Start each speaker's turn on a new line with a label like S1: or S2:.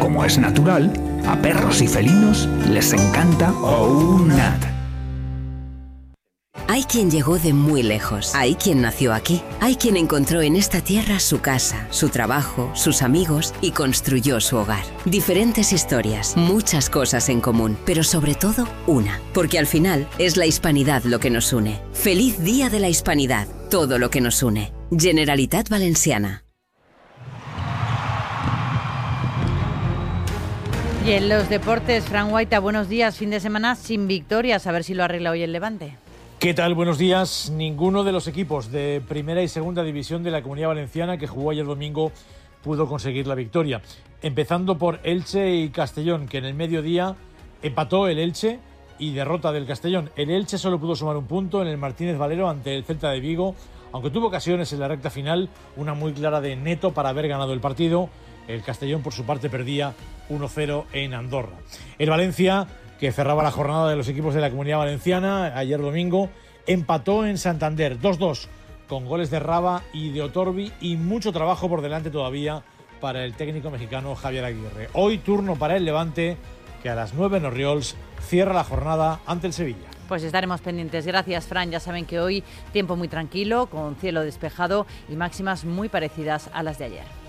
S1: como es natural, a perros y felinos les encanta OUNAT.
S2: Hay quien llegó de muy lejos, hay quien nació aquí, hay quien encontró en esta tierra su casa, su trabajo, sus amigos y construyó su hogar. Diferentes historias, muchas cosas en común, pero sobre todo una, porque al final es la hispanidad lo que nos une. Feliz Día de la Hispanidad, todo lo que nos une. Generalitat Valenciana.
S3: Y en los deportes, Fran Guaita, buenos días. Fin de semana sin victorias, a ver si lo arregla hoy el Levante.
S4: ¿Qué tal? Buenos días. Ninguno de los equipos de primera y segunda división de la Comunidad Valenciana que jugó ayer domingo pudo conseguir la victoria. Empezando por Elche y Castellón, que en el mediodía empató el Elche y derrota del Castellón. El Elche solo pudo sumar un punto en el Martínez Valero ante el Celta de Vigo, aunque tuvo ocasiones en la recta final, una muy clara de Neto para haber ganado el partido. El Castellón, por su parte, perdía 1-0 en Andorra. El Valencia, que cerraba la jornada de los equipos de la Comunidad Valenciana ayer domingo, empató en Santander 2-2 con goles de Raba y de Otorbi y mucho trabajo por delante todavía para el técnico mexicano Javier Aguirre. Hoy turno para el Levante, que a las 9 en Orriols cierra la jornada ante el Sevilla.
S3: Pues estaremos pendientes. Gracias, Fran. Ya saben que hoy tiempo muy tranquilo, con cielo despejado y máximas muy parecidas a las de ayer.